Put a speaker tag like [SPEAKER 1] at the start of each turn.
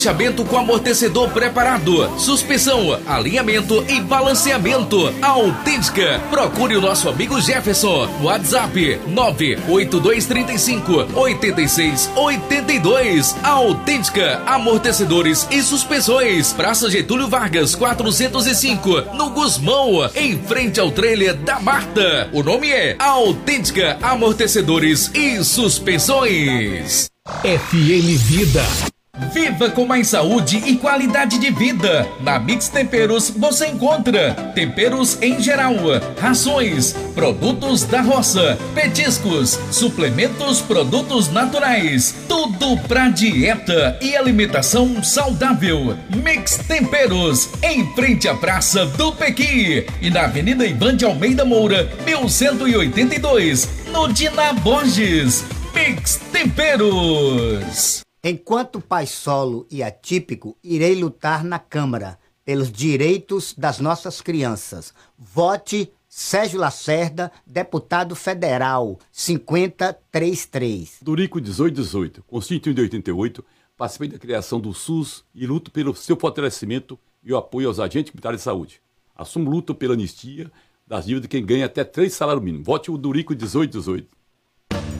[SPEAKER 1] Fechamento com amortecedor preparado, suspensão, alinhamento e balanceamento. Autêntica. Procure o nosso amigo Jefferson. WhatsApp 98235-8682. Autêntica. Amortecedores e suspensões. Praça Getúlio Vargas 405, no Gusmão, em frente ao trailer da Marta. O nome é Autêntica Amortecedores e Suspensões.
[SPEAKER 2] FM Vida.
[SPEAKER 1] Viva com mais saúde e qualidade de vida. Na Mix Temperos você encontra temperos em geral, rações, produtos da roça, petiscos, suplementos, produtos naturais, tudo pra dieta e alimentação saudável. Mix Temperos, em frente à Praça do Pequi e na Avenida Ivan de Almeida Moura, 1182, no Dina Borges. Mix Temperos.
[SPEAKER 3] Enquanto pai solo e atípico, irei lutar na Câmara pelos direitos das nossas crianças. Vote Sérgio Lacerda, deputado federal, 5033.
[SPEAKER 4] Durico 1818, constituído em 88, participei da criação do SUS e luto pelo seu fortalecimento e o apoio aos agentes militares de saúde. Assumo luta pela anistia das dívidas de quem ganha até 3 salários mínimos. Vote o Durico 1818.